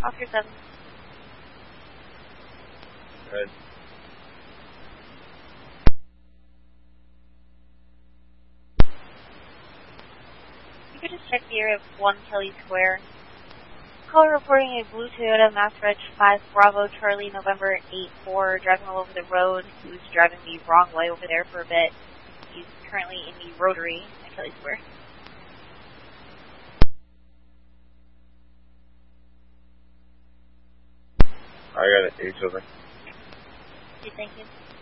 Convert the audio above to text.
Oscar 7. Good. You could just check the area of 1 Kelly Square. Caller reporting a blue Toyota Mass Reg 5 Bravo Charlie November 8-4 driving all over the road. He was driving the wrong way over there for a bit. He's currently in the rotary at Kelly Square. I got it. 8 over. Okay, thank you.